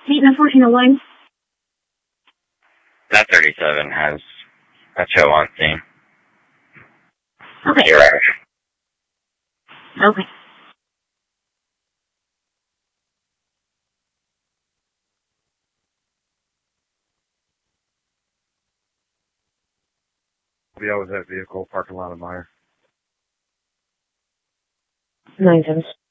Dayton 1401. That 37 has a tow on scene. Okay. You're right. Okay. Yeah, was that vehicle parking lot of Meyer? 9-7.